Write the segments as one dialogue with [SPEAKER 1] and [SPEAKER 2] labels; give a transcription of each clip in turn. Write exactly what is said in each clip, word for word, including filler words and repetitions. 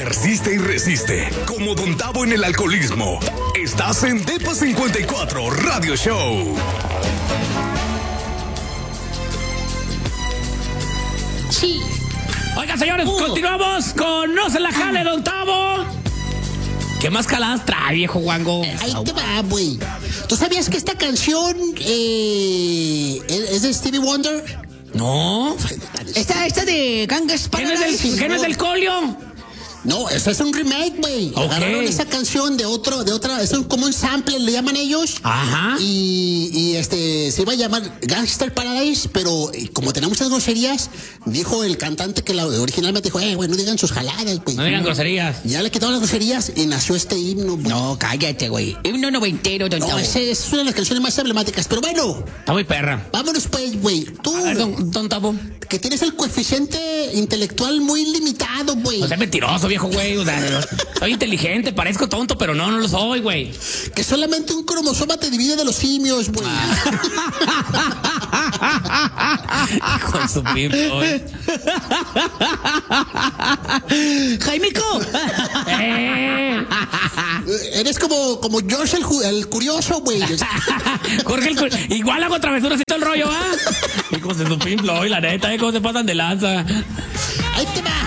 [SPEAKER 1] persiste y resiste, como Don Tavo en el alcoholismo. Estás en Depa cincuenta y cuatro Radio Show.
[SPEAKER 2] Sí.
[SPEAKER 3] Oiga, señores, uh. continuamos con No se la jale, Don Tavo. ¿Qué más caladas trae, viejo guango?
[SPEAKER 2] Ahí te va, güey. ¿Tú sabías que esta canción eh, es de Stevie Wonder?
[SPEAKER 3] No.
[SPEAKER 2] Esta, esta de Ganges Paradise.
[SPEAKER 3] ¿Qué no es del Colio?
[SPEAKER 2] No, eso es un remake, güey.
[SPEAKER 3] Okay.
[SPEAKER 2] Agarraron esa canción de otro, de otra, es un, como un sample, le llaman ellos.
[SPEAKER 3] Ajá.
[SPEAKER 2] Y, y este, se iba a llamar Gangster Paradise, pero como tenía muchas groserías, dijo el cantante que la, originalmente dijo, eh, güey, no digan sus jaladas, güey.
[SPEAKER 3] No digan groserías.
[SPEAKER 2] Ya le quitaron las groserías y nació este himno, güey.
[SPEAKER 4] No, cállate, güey. Himno noventero, don
[SPEAKER 2] No,
[SPEAKER 4] Tavo.
[SPEAKER 2] ese es una de las canciones más emblemáticas, pero bueno.
[SPEAKER 3] Está muy perra.
[SPEAKER 2] Vámonos pues, güey. Tú,
[SPEAKER 3] a ver, don, don Tavo,
[SPEAKER 2] que tienes el coeficiente intelectual muy limitado, güey.
[SPEAKER 3] No seas mentiroso, viejo güey. O sea, soy inteligente, parezco tonto, pero no, no lo soy, güey.
[SPEAKER 2] Que solamente un cromosoma te divide de los simios, güey.
[SPEAKER 3] Hijo de su pimpo, güey.
[SPEAKER 4] Jaimico.
[SPEAKER 3] Eh.
[SPEAKER 2] Eres como, como George el, el curioso, güey.
[SPEAKER 3] Jorge el curioso. Igual hago travesuras y todo el rollo, ¿ah? ¿eh? Hijos de su pimpo, y la neta, ¿eh? ¿Cómo se pasan de lanza?
[SPEAKER 2] Ahí te va.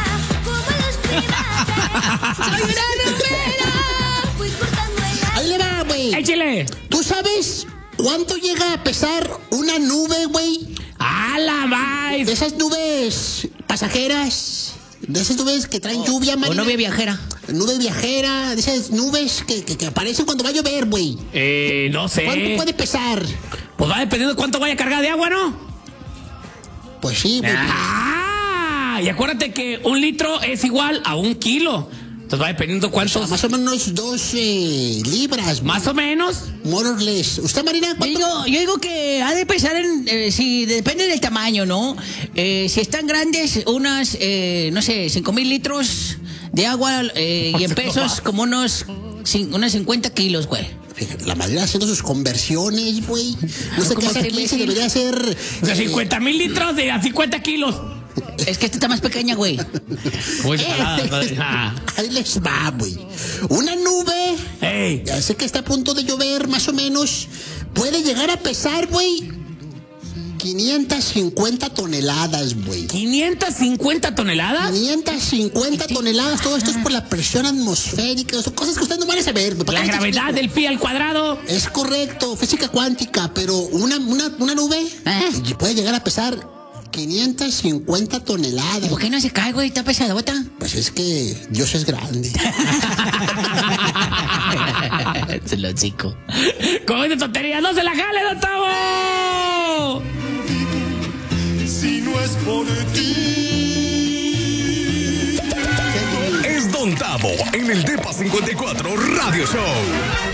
[SPEAKER 2] Ahí le va, güey.
[SPEAKER 3] ¡Échale!
[SPEAKER 2] ¿Tú sabes cuánto llega a pesar una nube, güey?
[SPEAKER 3] ¡A la más!
[SPEAKER 2] De esas nubes pasajeras, de esas nubes que traen lluvia, Marina.
[SPEAKER 4] O nube viajera.
[SPEAKER 2] Nube viajera, de esas nubes que, que, que aparecen cuando va a llover, güey.
[SPEAKER 3] Eh, no sé.
[SPEAKER 2] ¿Cuánto puede pesar?
[SPEAKER 3] Pues va dependiendo de cuánto vaya a cargar de agua, ¿no?
[SPEAKER 2] Pues sí, güey.
[SPEAKER 3] ¡Ah! Y acuérdate que un litro es igual a un kilo. Entonces va dependiendo cuántos.
[SPEAKER 2] O sea, más o menos dos eh, libras.
[SPEAKER 3] Más o menos.
[SPEAKER 2] More or less. ¿Usted, Marina?
[SPEAKER 4] Yo
[SPEAKER 2] ¿Cuánto?
[SPEAKER 4] digo, yo digo que ha de pesar en, eh, si depende del tamaño, ¿no? Eh, si están grandes, unas, eh, no sé, cinco mil litros de agua eh, y en pesos como unos, cin, unos cincuenta kilos, güey.
[SPEAKER 2] Fíjate, la Marina haciendo sus conversiones, güey. No sé qué hace aquí, se debería hacer.
[SPEAKER 3] De
[SPEAKER 2] eh,
[SPEAKER 3] cincuenta mil litros de a cincuenta kilos.
[SPEAKER 4] Es que esta está más pequeña, güey.
[SPEAKER 3] Uy, ah.
[SPEAKER 2] Ahí les va, güey. Una nube,
[SPEAKER 3] Ey.
[SPEAKER 2] ya sé que está a punto de llover, más o menos, puede llegar a pesar, güey, quinientas cincuenta toneladas, güey.
[SPEAKER 3] ¿quinientas cincuenta toneladas?
[SPEAKER 2] quinientas cincuenta toneladas, todo esto es por la presión atmosférica, son cosas que ustedes no van a saber.
[SPEAKER 3] La gravedad del pi al cuadrado.
[SPEAKER 2] Es correcto, física cuántica, pero una, una, una nube
[SPEAKER 4] ¿Eh?
[SPEAKER 2] puede llegar a pesar quinientas cincuenta toneladas.
[SPEAKER 4] ¿Por qué no se cae, güey? ¿Está pesadota?
[SPEAKER 2] Pues es que Dios es grande.
[SPEAKER 4] Se lo chico.
[SPEAKER 3] ¿Cómo es de tontería? ¡No se la jale, Don Tavo!
[SPEAKER 1] Si no es por ti. Es Don Tavo en el Depa cincuenta y cuatro Radio Show.